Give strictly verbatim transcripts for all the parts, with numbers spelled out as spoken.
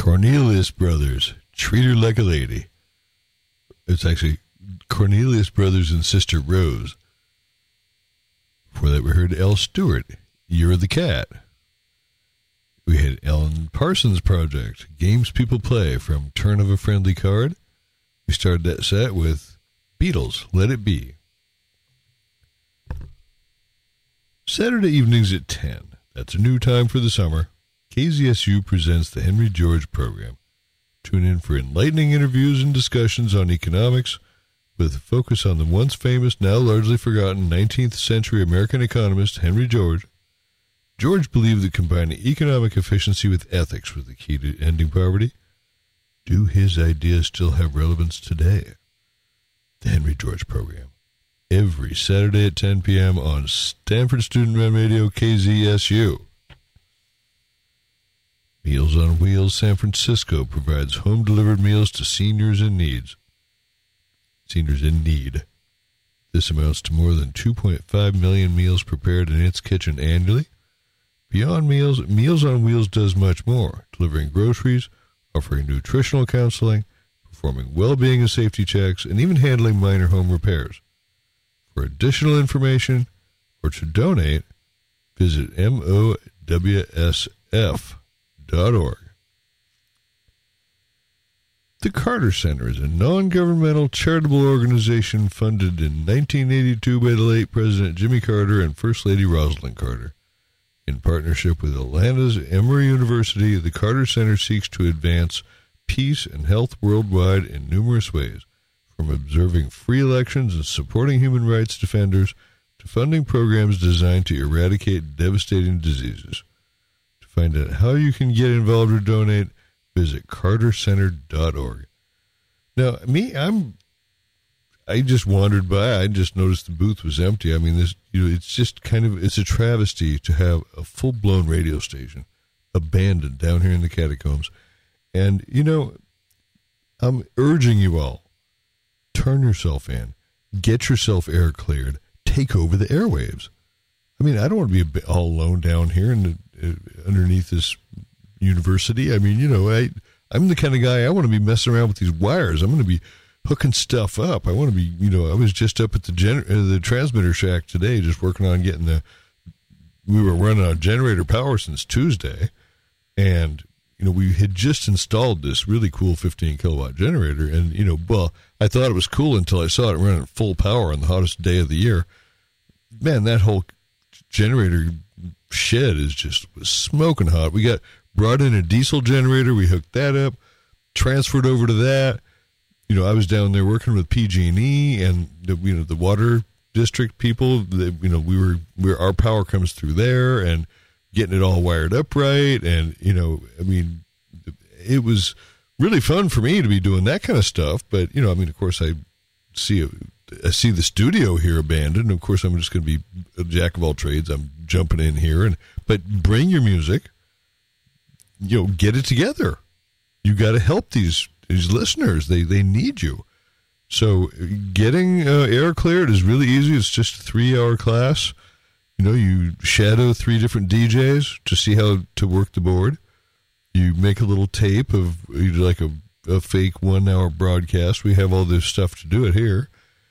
Cornelius Brothers, Treat Her Like a Lady. It's actually Cornelius Brothers and Sister Rose. Before that, we heard Elle Stewart, You're the Cat. We had Ellen Parsons Project, Games People Play, from Turn of a Friendly Card. We started that set with Beatles, Let It Be. Saturday evenings at ten. That's a new time for the summer. K Z S U presents the Henry George program. Tune in for enlightening interviews and discussions on economics with a focus on the once famous, now largely forgotten nineteenth century American economist Henry George. George believed that combining economic efficiency with ethics was the key to ending poverty. Do his ideas still have relevance today? The Henry George program. Every Saturday at ten p.m. on Stanford Student Run Radio, K Z S U. Meals on Wheels San Francisco provides home-delivered meals to seniors in needs. Seniors in need. This amounts to more than two point five million meals prepared in its kitchen annually. Beyond meals, Meals on Wheels does much more, delivering groceries, offering nutritional counseling, performing well-being and safety checks, and even handling minor home repairs. For additional information or to donate, visit M O W S F dot org. The Carter Center is a non-governmental charitable organization funded in nineteen eighty-two by the late President Jimmy Carter and First Lady Rosalind Carter. In partnership with Atlanta's Emory University, the Carter Center seeks to advance peace and health worldwide in numerous ways, from observing free elections and supporting human rights defenders to funding programs designed to eradicate devastating diseases. To find out how you can get involved or donate, visit carter center dot org. Now, me, I'm, I just wandered by. I just noticed the booth was empty. I mean, this, you know, it's just kind of, it's a travesty to have a full-blown radio station abandoned down here in the catacombs. And, you know, I'm urging you all, turn yourself in, get yourself air cleared, take over the airwaves. I mean, I don't want to be a bit all alone down here in the, uh, underneath this university. I mean, you know, I, I'm the kind of guy, I want to be messing around with these wires. I'm going to be hooking stuff up. I want to be, you know, I was just up at the gen- uh, the transmitter shack today, just working on getting the, we were running on generator power since Tuesday. And, you know, we had just installed this really cool fifteen kilowatt generator. And, you know, well, I thought it was cool until I saw it running at full power on the hottest day of the year. Man, that whole generator shed is just was smoking hot. We got brought in a diesel generator. We hooked that up, transferred over to that. You know, I was down there working with P G and E and the, you know, the water district people. The, you know, we were, we our power comes through there and getting it all wired up right. And, you know, I mean, it was really fun for me to be doing that kind of stuff. But, you know, I mean, of course, I see a, I see the studio here abandoned. Of course, I'm just going to be a jack of all trades. I'm jumping in here. and But bring your music. You know, get it together. You got to help these these listeners. They they need you. So getting uh, air cleared is really easy. It's just a three-hour class. You know, you shadow three different D Js to see how to work the board. You make a little tape of like a, a fake one-hour broadcast. We have all this stuff to do it here.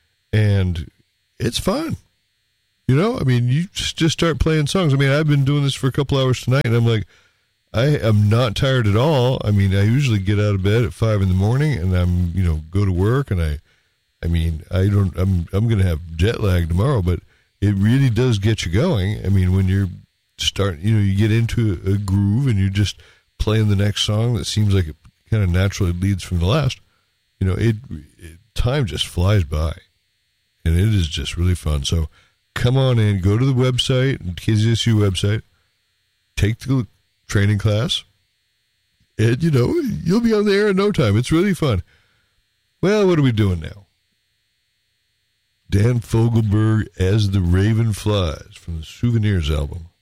And it's fun. You know, I mean, you just, just start playing songs. I mean, I've been doing this for a couple hours tonight, and I'm like, I am not tired at all. I mean, I usually get out of bed at five in the morning, and I'm, you know, go to work, and I, I mean, I don't, I'm, I'm going to have jet lag tomorrow, but it really does get you going. I mean, when you're starting, you know, you get into a groove, and you're just playing the next song that seems like it kind of naturally leads from the last. You know, it, it time just flies by, and it is just really fun. So come on in, go to the website, K Z S U website, take the training class, and, you know, you'll be on the air in no time. It's really fun. Well, what are we doing now? Dan Fogelberg, As the Raven Flies, from the Souvenirs album.